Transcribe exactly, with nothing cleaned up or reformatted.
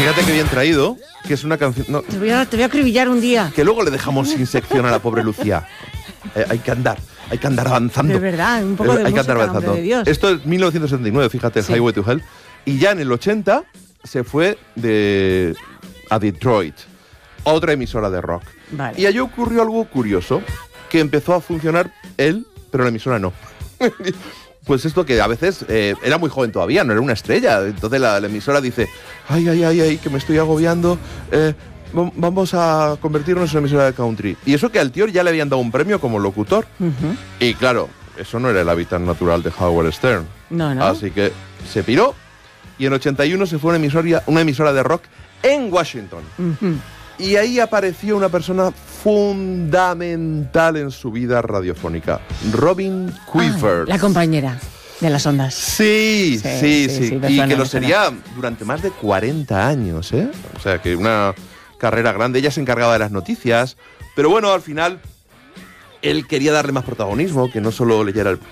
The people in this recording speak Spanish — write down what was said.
Fíjate que bien traído, que es una canción... No, te, voy a, te voy a acribillar un día. Que luego le dejamos sin sección a la pobre Lucía. Eh, hay que andar, hay que andar avanzando. De verdad, un poco de eh, hay música, que andar avanzando. De Dios. Esto es mil novecientos setenta y nueve, fíjate, sí. Highway to Hell. Y ya en el ochenta se fue de a Detroit, otra emisora de rock. Vale. Y allí ocurrió algo curioso, que empezó a funcionar él, pero la emisora no. Pues esto que a veces eh, era muy joven todavía, no era una estrella. Entonces la, la emisora dice, ay, ay, ay, ay, que me estoy agobiando, eh, vamos a convertirnos en una emisora de country. Y eso que al tío ya le habían dado un premio como locutor. Uh-huh. Y claro, eso no era el hábitat natural de Howard Stern. No, no. Así que se piró y en ochenta y uno se fue a una emisora, una emisora de rock en Washington. Uh-huh. Y ahí apareció una persona fundamental en su vida radiofónica, Robin Quiver. Ah, la compañera de las ondas. Sí, sí, sí. sí, sí. sí y suena, que lo sería durante más de cuarenta años, ¿eh? O sea, que una carrera grande. Ella se encargaba de las noticias, pero bueno, al final él quería darle más protagonismo, que no solo leyera el,